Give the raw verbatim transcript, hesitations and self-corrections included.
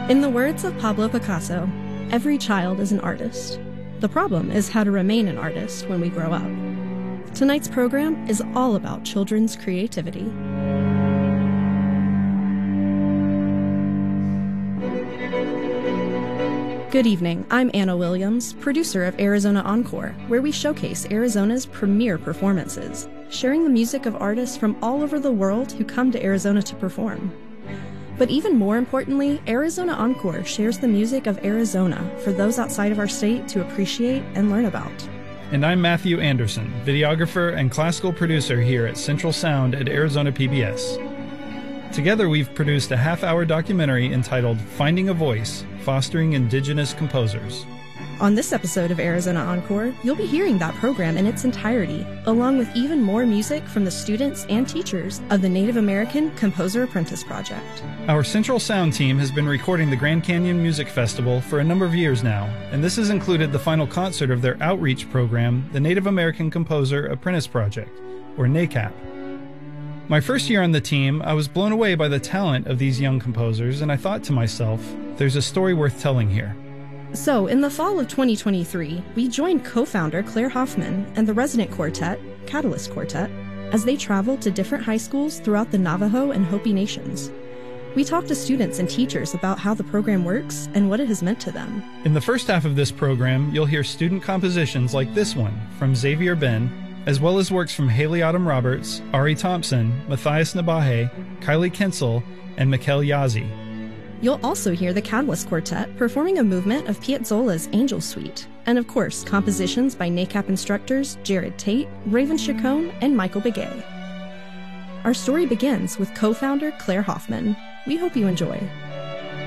In the words of Pablo Picasso, every child is an artist. The problem is how to remain an artist when we grow up. Tonight's program is all about children's creativity. Good evening, I'm Anna Williams, producer of Arizona Encore, where we showcase Arizona's premier performances, sharing the music of artists from all over the world who come to Arizona to perform. But even more importantly, Arizona Encore shares the music of Arizona for those outside of our state to appreciate and learn about. And I'm Matthew Anderson, videographer and classical producer here at Central Sound at Arizona P B S. Together we've produced a half-hour documentary entitled Finding a Voice, Fostering Indigenous Composers. On this episode of Arizona Encore, you'll be hearing that program in its entirety, along with even more music from the students and teachers of the Native American Composer Apprentice Project. Our Central Sound team has been recording the Grand Canyon Music Festival for a number of years now, and this has included the final concert of their outreach program, the Native American Composer Apprentice Project, or NACAP. My first year on the team, I was blown away by the talent of these young composers, and I thought to myself, there's a story worth telling here. So, in the fall of twenty twenty-three, we joined co-founder Claire Hoffman and the resident quartet, Catalyst Quartet, as they traveled to different high schools throughout the Navajo and Hopi nations. We talked to students and teachers about how the program works and what it has meant to them. In the first half of this program, you'll hear student compositions like this one from Xavier Ben, as well as works from Haley Autumn Roberts, Ari Thompson, Matthias Nabahe, Kylie Kensel, and Mikkel Yazi. You'll also hear the Catalyst Quartet performing a movement of Piazzolla's Angel Suite, and of course, compositions by NACAP instructors Jared Tate, Raven Chacon, and Michael Begay. Our story begins with co-founder Claire Hoffman. We hope you enjoy.